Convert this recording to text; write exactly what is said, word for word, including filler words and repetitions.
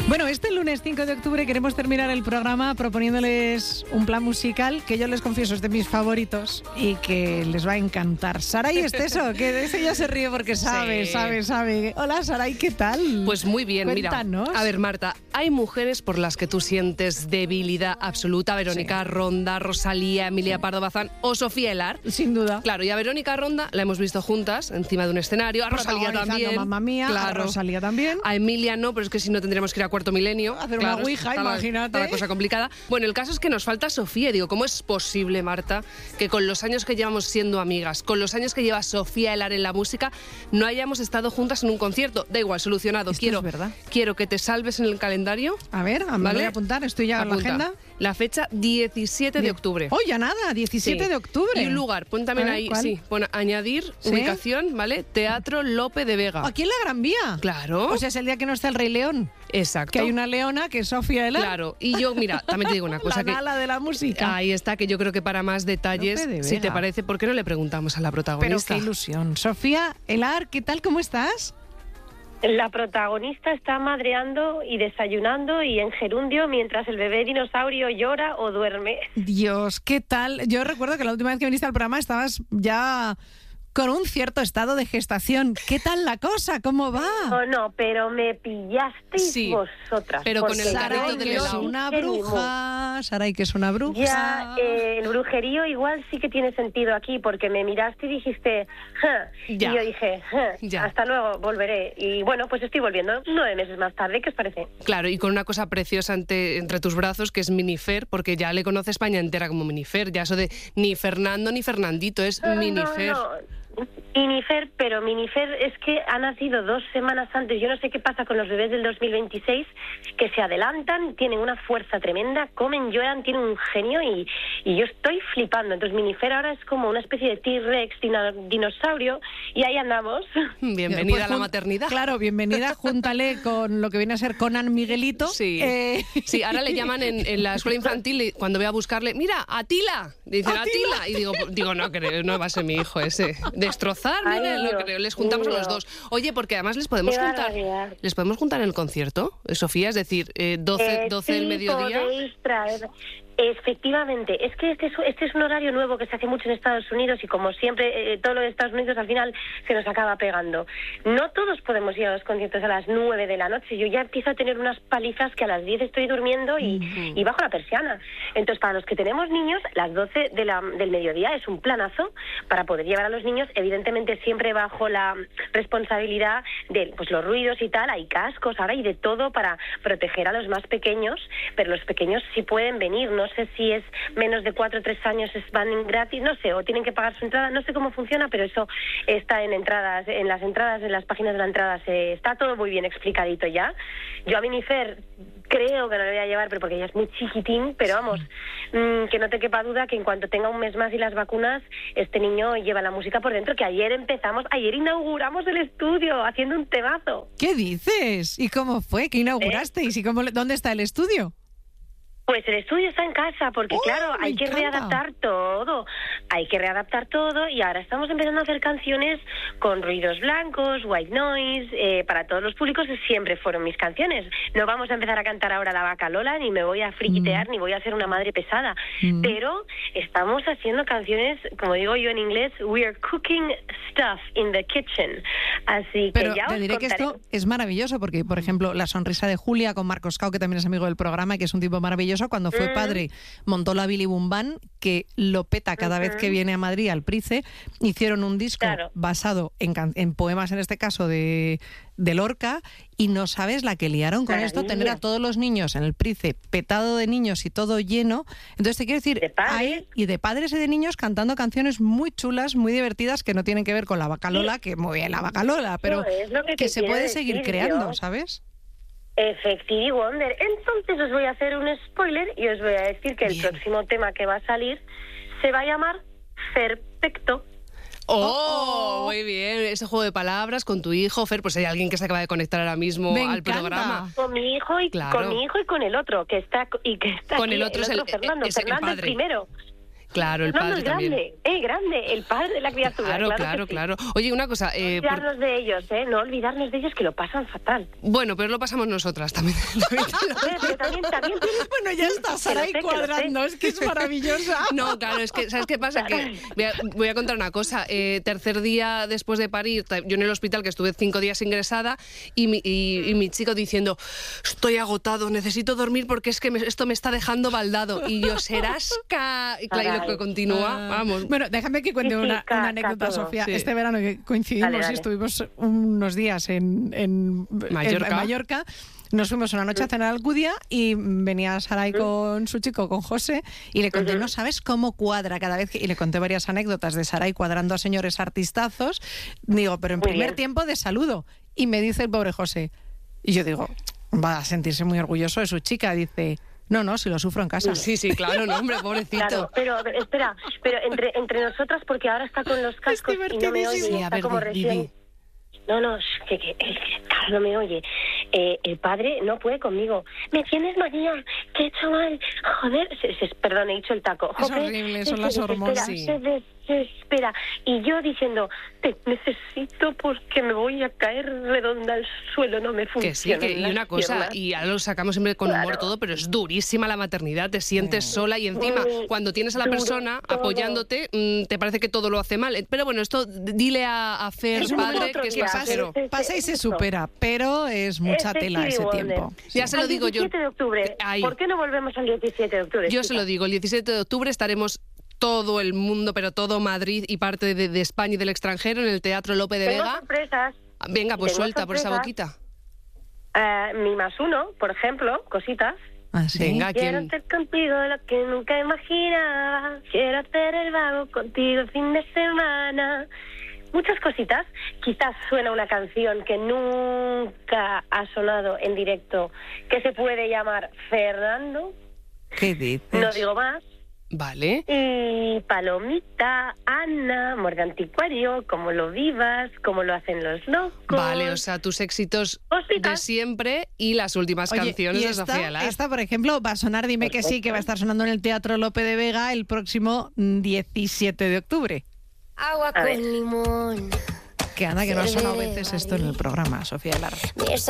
Bueno, este lunes cinco de octubre queremos terminar el programa proponiéndoles un plan musical que yo les confieso es de mis favoritos y que les va a encantar. Saray Esteso, que de eso ya se ríe porque sabe, sí. sabe, sabe. Hola Saray, ¿qué tal? Pues muy bien, Cuéntanos. Mira. A ver, Marta, hay mujeres por las que tú sientes debilidad absoluta. Verónica sí. Ronda, Rosalía, Emilia Pardo Bazán o Sofía Elar. Sin duda. Claro, y a Verónica Ronda la hemos visto juntas encima de un escenario. A Rosalía también. Mamma Mía, claro. A Rosalía también. A Emilia no, pero es que si no tendríamos que ir a Cuarto Milenio. Hacer claro, una ouija, está imagínate. La, está la cosa complicada. Bueno, el caso es que nos falta Sofía. Digo, ¿cómo es posible, Marta, que con los años que llevamos siendo amigas, con los años que lleva Sofía Elar en la música, no hayamos estado juntas en un concierto? Da igual, solucionado. Esto quiero, es verdad. Quiero que te salves en el calendario. A ver, me ¿vale? voy a apuntar, estoy ya Apunta. en la agenda. La fecha diecisiete de octubre. Oh, ya nada, diecisiete Sí. de octubre. Y un lugar, pon también A ver, ahí, ¿cuál? sí, pon añadir, ¿Sí? ubicación, ¿vale? Teatro Lope de Vega. Aquí en la Gran Vía. Claro. O sea, es el día que no está el Rey León. Exacto. Que hay una leona que es Sofía Elar. Claro, y yo, mira, también te digo una cosa. La que gala de la música. Ahí está, que yo creo que para más detalles, Lope de si te Vega. parece, ¿por qué no le preguntamos a la Pero protagonista? qué ilusión. Sofía Elar, ¿qué tal? ¿Cómo estás? La protagonista está madreando y desayunando y en gerundio mientras el bebé dinosaurio llora o duerme. Dios, ¿qué tal? Yo recuerdo que la última vez que viniste al programa estabas ya con un cierto estado de gestación. ¿Qué tal la cosa? ¿Cómo va? No, no, pero me pillasteis Sí, vosotras. pero con porque el yo carrito del que es helado. una dije, bruja. Saray, que es una bruja. Ya, eh, el brujerío igual sí que tiene sentido aquí, porque me miraste y dijiste, "Ja", Ya. y yo dije, "Ja, Ya. hasta luego, volveré". Y bueno, pues estoy volviendo nueve meses más tarde, ¿qué os parece? Claro, y con una cosa preciosa ante, entre tus brazos, que es Minifer, porque ya le conoce España entera como Minifer. Ya eso de ni Fernando ni Fernandito, es No, Minifer. no, no. Minifer, pero Minifer es que ha nacido dos semanas antes. Yo no sé qué pasa con los bebés del dos mil veintiséis, que se adelantan, tienen una fuerza tremenda, comen, lloran, tienen un genio y, y yo estoy flipando. Entonces Minifer ahora es como una especie de T-Rex, dino- dinosaurio, y ahí andamos. Bienvenida Pues a la jun- maternidad. Claro, bienvenida. Júntale con lo que viene a ser Conan Miguelito. Sí. Eh, Sí, ahora le llaman en, en la escuela infantil y cuando voy a buscarle, mira, Atila. Dicen Atila. Atila. Y digo, digo no creo, no va a ser mi hijo ese. Destrozar, Ay, Miguel, no Dios creo. Les juntamos a los mío. dos. Oye, porque además les podemos Qué juntar. barbaridad. ¿Les podemos juntar en el concierto, eh, Sofía? Es decir, eh, doce, Eh, doce del sí, mediodía. podéis traer. Efectivamente, es que este es, este es un horario nuevo que se hace mucho en Estados Unidos y como siempre, eh, todo lo de Estados Unidos al final se nos acaba pegando. No todos podemos ir a los conciertos a las nueve de la noche. Yo ya empiezo a tener unas palizas que a las diez estoy durmiendo y, Ujú. y bajo la persiana. Entonces, para los que tenemos niños, las doce de la, del mediodía es un planazo para poder llevar a los niños, evidentemente siempre bajo la responsabilidad de pues, los ruidos y tal. Hay cascos ahora y de todo para proteger a los más pequeños, pero los pequeños sí pueden venir. No sé si es menos de cuatro o tres años, es, van gratis, no sé, o tienen que pagar su entrada, no sé cómo funciona, pero eso está en entradas, en las entradas, en las páginas de la entrada, se, está todo muy bien explicadito ya. Yo a Minifer creo que no le voy a llevar, pero porque ella es muy chiquitín, pero vamos, mmm, que no te quepa duda que en cuanto tenga un mes más y las vacunas, este niño lleva la música por dentro, que ayer empezamos, ayer inauguramos el estudio haciendo un temazo. ¿Qué dices? ¿Y cómo fue? ¿Qué inaugurasteis? ¿Y cómo, le- dónde está el estudio? Pues el estudio está en casa, porque ¡Oh, claro, me hay que encanta! readaptar todo, hay que readaptar todo y ahora estamos empezando a hacer canciones con ruidos blancos, white noise, eh, para todos los públicos, que siempre fueron mis canciones. No vamos a empezar a cantar ahora La Vaca Lola, ni me voy a friquitear, Mm. ni voy a ser una madre pesada, Mm. pero estamos haciendo canciones, como digo yo en inglés, we are cooking stuff in the kitchen, así que Pero ya te os diré que contaré. esto es maravilloso porque, por ejemplo, La Sonrisa de Julia con Marcos Cao, que también es amigo del programa, que es un tipo maravilloso, cuando fue Mm. padre montó la Billy Boom Band, que lo peta cada vez que viene a Madrid al Price. Hicieron un disco Claro. basado en, can- en poemas, en este caso, de, de Lorca, y no sabes la que liaron con esto, Maravilla. tener a todos los niños en el Price petado de niños y todo lleno. Entonces te quiero decir, De padres. hay- y de padres y de niños cantando canciones muy chulas, muy divertidas, que no tienen que ver con La Vaca Lola, que muy bien La Vaca Lola, pero No, es lo que que te se quiero puede decir seguir yo. creando, ¿sabes? Effective Wonder. Entonces os voy a hacer un spoiler y os voy a decir que el Bien. próximo tema que va a salir se va a llamar Perfecto. ¡Oh! Muy bien. Ese juego de palabras con tu hijo, Fer, pues hay alguien que se acaba de conectar ahora mismo Me al encanta. programa. Con mi hijo y Claro. con mi hijo y con el otro que está y que está Con aquí, el otro es el- Fernando, es el Fernando el padre. primero. Claro, el Fernando padre es también. grande, eh, grande, el padre de la criatura. Claro, claro, claro, que sí. claro. Oye, una cosa... Eh, No por- olvidarnos de ellos, ¿eh? No olvidarnos de ellos, que lo pasan fatal. Bueno, pero lo pasamos nosotras también. también te lo- Oye, pero también, también tienes- Bueno, ya está, Sara ahí Que lo sé, que lo sé. cuadrando, es que es maravillosa. No, claro, es que, ¿sabes qué pasa? Que voy a, voy a contar una cosa. Eh, tercer día después de parir, ta- yo en el hospital, que estuve cinco días ingresada, y mi, y, y mi chico diciendo, estoy agotado, necesito dormir porque es que me- esto me está dejando baldado. Y yo, serás ca... Y claro, y lo que continúa, vamos. Bueno, déjame que cuente Sí, sí, una, ca- una ca anécdota, todo. Sofía. Sí. Este verano que coincidimos Dale, y dale. estuvimos unos días en, en Mallorca. en Mallorca. Nos fuimos una noche a cenar a Alcudia y venía Saray con su chico, con José, y le conté, no sabes cómo cuadra cada vez que... Y le conté varias anécdotas de Saray cuadrando a señores artistazos. Digo, pero en Muy primer bien. tiempo de saludo. Y me dice el pobre José, y yo digo, va a sentirse muy orgulloso de su chica. Dice, no, no, si lo sufro en casa. Sí, sí, claro, no, hombre, pobrecito. Claro, pero espera, pero entre, entre nosotras, porque ahora está con los cascos y no me divertidísimo. oye, Sí, a está ver, como di- recién... di. No, no, sh, que, que, que, claro, no me oye. Eh, el padre no puede conmigo. ¿Me tienes, María? ¿Qué he hecho mal? Joder, se, se- perdón, he dicho el taco. Es Joder, horrible, son se las desespera, hormonas, sí. Se desespera. Y yo diciendo, te necesito porque me voy a caer redonda al suelo, no me funciona. Que sí, que, y una cosa, y ahora lo sacamos siempre con humor Claro. todo, pero es durísima la maternidad, te sientes sola y encima Muy cuando tienes a la duro persona todo. apoyándote, mm, te parece que todo lo hace mal. Pero bueno, esto d- dile a, a Fer, Es un padre, otro que es día, pasajero. pero- Pasa y se Eso. supera, pero es mucha Ese tela ese Stevie tiempo. Wonder. Ya se lo Al digo yo. diecisiete de octubre. Ahí. ¿Por qué no volvemos al diecisiete de octubre? Yo se lo digo, el diecisiete de octubre estaremos todo el mundo, pero todo Madrid y parte de, de España y del extranjero en el Teatro Lope de Tengo Vega. sorpresas. Venga, pues tengo suelta por esa sorpresas. boquita. Eh, mi más uno, por ejemplo, cositas. ¿Ah, sí? Venga, Quiero ¿quién? hacer contigo lo que nunca imaginaba. Quiero hacer el vago contigo el fin de semana. Muchas cositas. Quizás suena una canción que nunca ha sonado en directo, que se puede llamar Fernando. ¿Qué dices? No digo más. Vale. Y Palomita, Ana, Morga Anticuario, Como lo vivas, Como lo hacen los locos. Vale, o sea, tus éxitos de Cositas. siempre y las últimas Oye, canciones y de esta, Sofía Lar. esta, por ejemplo, va a sonar Dime que sí, que va a estar sonando en el Teatro Lope de Vega el próximo diecisiete de octubre. Agua A ver. con limón. Que anda, que no ha sonado veces esto en el programa, Sofía Lar. Miel